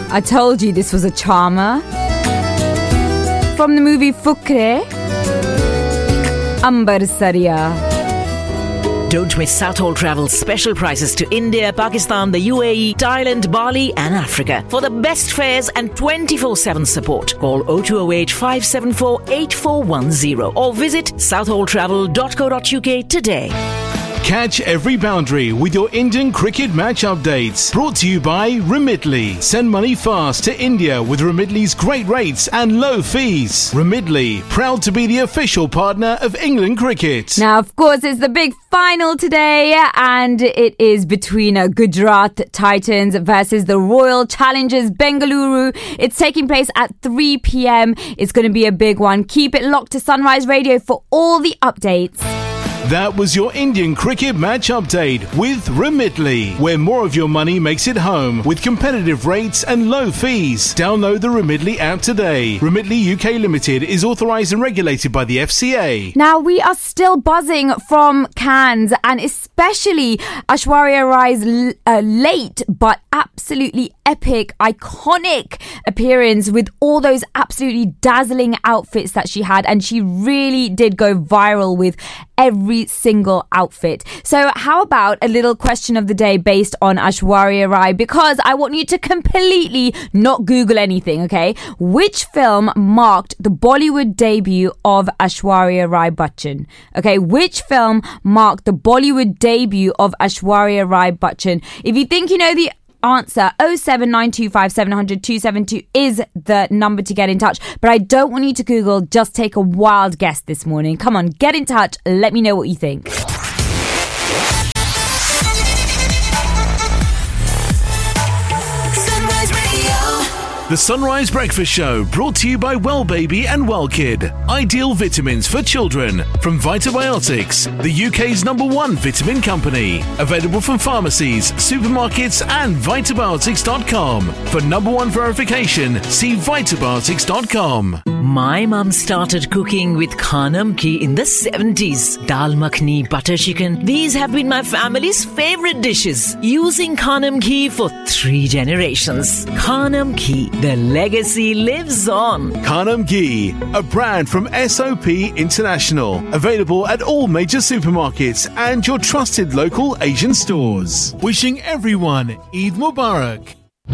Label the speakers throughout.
Speaker 1: I told you this was a charmer. From the movie Fukre, Ambar Sariya.
Speaker 2: Don't miss Southall Travel's special prices to India, Pakistan, the UAE, Thailand, Bali and Africa. For the best fares and 24/7 support, call 0208 574 8410 or visit southalltravel.co.uk today.
Speaker 3: Catch every boundary with your Indian cricket match updates. Brought to you by Remitly. Send money fast to India with Remitly's great rates and low fees. Remitly, proud to be the official partner of England cricket.
Speaker 1: Now, of course, it's the big final today, and it is between Gujarat Titans versus the Royal Challengers Bengaluru. It's taking place at 3 p.m. It's going to be a big one. Keep it locked to Sunrise Radio for all the updates.
Speaker 3: That was your Indian cricket match update with Remitly, where more of your money makes it home with competitive rates and low fees. Download the Remitly app today. Remitly UK Limited is authorised and regulated by the FCA.
Speaker 1: Now, we are still buzzing from Cannes, and especially Aishwarya Rai's late but absolutely epic, iconic appearance with all those absolutely dazzling outfits that she had, and she really did go viral with every single outfit. So how about a little question of the day based on Aishwarya Rai, because I want you to completely not Google anything, okay? Which film marked the Bollywood debut of Aishwarya Rai Bachchan? Okay, which film marked the Bollywood debut of Aishwarya Rai Bachchan? If you think you know the answer, 07925 700 272 is the number to get in touch. But I don't want you to Google, just take a wild guess this morning. Come on, get in touch, let me know what you think.
Speaker 3: The Sunrise Breakfast Show, brought to you by Well Baby and Well Kid. Ideal vitamins for children from Vitabiotics, the UK's #1 vitamin company. Available from pharmacies, supermarkets and Vitabiotics.com. For #1 verification, see Vitabiotics.com.
Speaker 2: My mum started cooking with Khanam Ki in the 70s. Dal makhni, butter chicken. These have been my family's favorite dishes. Using Khanam Ki for 3 generations. Khanam Ki, the legacy lives on.
Speaker 3: Khanam Ghee, a brand from SOP International. Available at all major supermarkets and your trusted local Asian stores. Wishing everyone Eid Mubarak.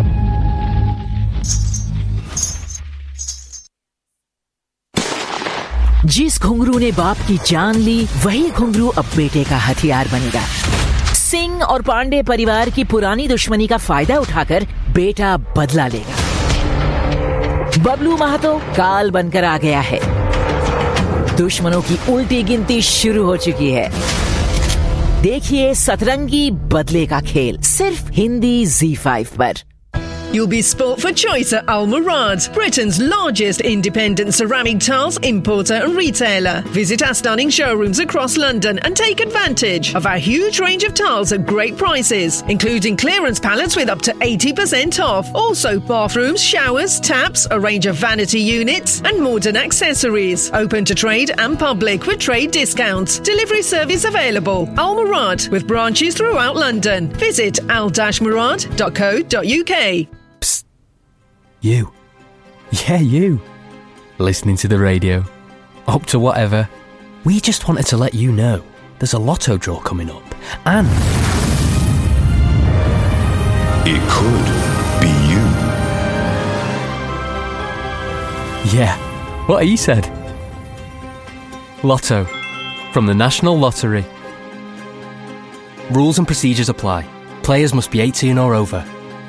Speaker 2: जिस घुंघरू ने बाप की जान ली, वही घुंघरू अब बेटे का हथियार बनेगा। सिंह और पांडे परिवार की पुरानी दुश्मनी का फायदा उठाकर बेटा बदला लेगा। बबलू महतो काल बनकर आ गया है। दुश्मनों की उल्टी गिनती शुरू हो चुकी है। देखिए सतरंगी बदले का खेल, सिर्फ हिंदी ZEE5 पर।
Speaker 4: You'll be sport for choice at Al Murad, Britain's largest independent ceramic tiles importer and retailer. Visit our stunning showrooms across London and take advantage of our huge range of tiles at great prices, including clearance pallets with up to 80% off. Also bathrooms, showers, taps, a range of vanity units and modern accessories. Open to trade and public with trade discounts. Delivery service available. Al Murad, with branches throughout London. Visit al-murad.co.uk.
Speaker 5: You. Yeah, you. Listening to the radio. Up to whatever. We just wanted to let you know there's a lotto draw coming up. And
Speaker 6: it could be you.
Speaker 5: Yeah, what he said. Lotto. From the National Lottery. Rules and procedures apply. Players must be 18 or over.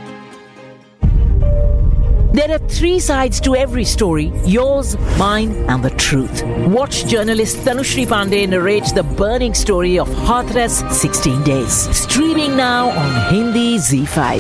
Speaker 2: There are 3 sides to every story, yours, mine and the truth. Watch journalist Tanushri Pandey narrate the burning story of Hathras 16 Days. Streaming now on Hindi ZEE5.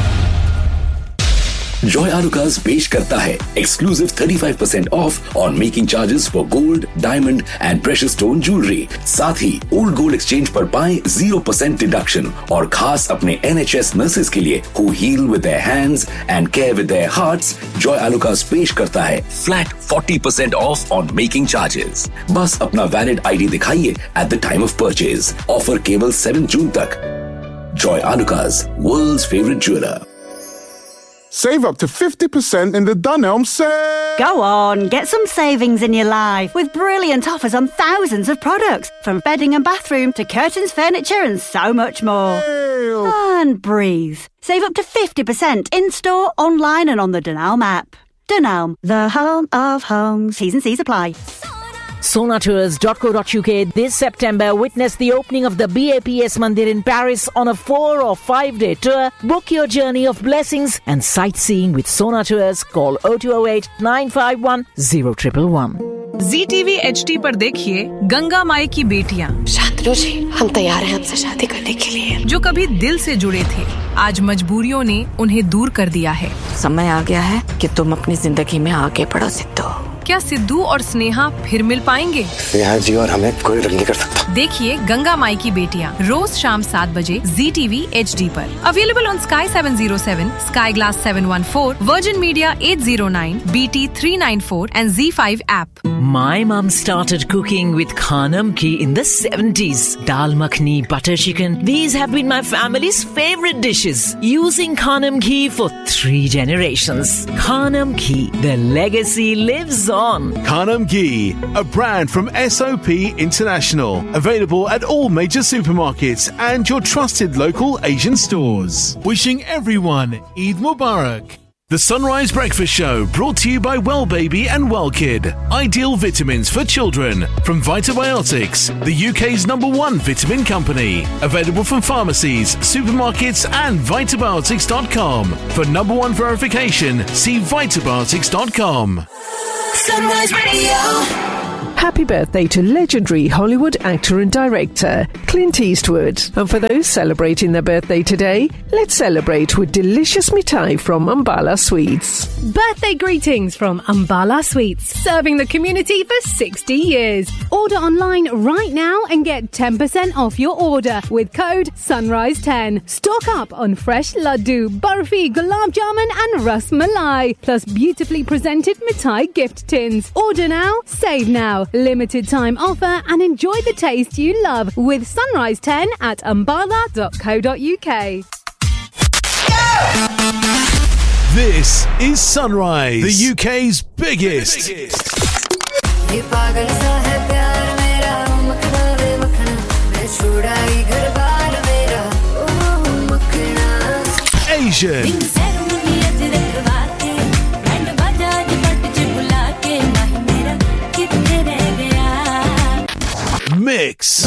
Speaker 7: Joy Alucas पेश करता है exclusive 35% off on making charges for gold, diamond and precious stone jewelry. साथ ही old gold exchange पर पाएं 0% deduction और खास अपने NHS nurses के लिए who heal with their hands and care with their hearts. Joy Alucas पेश करता है flat 40% off on making charges. बस अपना valid ID दिखाइए at the time of purchase. Offer केवल 7 जून तक. Joy Alucas, world's favorite jeweler.
Speaker 8: Save up to 50% in the Dunelm sale.
Speaker 9: Go on, get some savings in your life with brilliant offers on thousands of products, from bedding and bathroom to curtains, furniture and so much more. And breathe. Save up to 50% in-store, online and on the Dunelm app. Dunelm, the home of homes. T's and C's apply.
Speaker 2: Sonatours.co.uk this September witness the opening of the BAPS Mandir in Paris on a 4 or 5 day tour. Book your journey of blessings and sightseeing with Sona Tours. Call 0208 951 0111.
Speaker 10: ZTV HD पर देखिए गंगा माई की बेटियां।
Speaker 11: शांतनु जी, हम तैयार हैं आपसे शादी करने के लिए।
Speaker 10: जो कभी दिल से जुड़े थे, आज मजबूरियों ने उन्हें दूर कर दिया है।
Speaker 11: समय आ गया है कि तुम अपनी जिंदगी में आगे बढ़ो सिद्धू।
Speaker 10: क्या सिद्धू और स्नेहा फिर मिल पाएंगे?
Speaker 12: स्नेहा जी और हमें कोई अलग नहीं कर सकता।
Speaker 10: देखिए गंगा माई की बेटियां रोज शाम 7 बजे ZTV HD पर। Available on Sky 707, Sky Glass 714, Virgin Media 809, BT 394 and Z5 app.
Speaker 2: My mum started cooking with Khanam ghee in the 70s. Dal makhni, butter chicken. These have been my family's favorite dishes. Using Khanam ghee for 3 generations. Khanam ghee, the legacy lives on.
Speaker 3: Khanam Ghee, a brand from SOP International. Available at all major supermarkets and your trusted local Asian stores. Wishing everyone Eid Mubarak. The Sunrise Breakfast Show brought to you by Well Baby and Well Kid. Ideal vitamins for children from Vitabiotics, the UK's #1 vitamin company. Available from pharmacies, supermarkets and Vitabiotics.com. For #1 verification, see Vitabiotics.com.
Speaker 13: Sunrise Radio.
Speaker 4: Happy birthday to legendary Hollywood actor and director Clint Eastwood. And for those celebrating their birthday today, let's celebrate with delicious mithai from Ambala Sweets.
Speaker 14: Birthday greetings from Ambala Sweets, serving the community for 60 years. Order online right now and get 10% off your order with code SUNRISE10. Stock up on fresh laddu, barfi, gulab jamun and ras malai, plus beautifully presented mithai gift tins. Order now, save now. Limited time offer and enjoy the taste you love with Sunrise 10 at ambala.co.uk.
Speaker 3: This is Sunrise, the UK's biggest. Asian. Mix.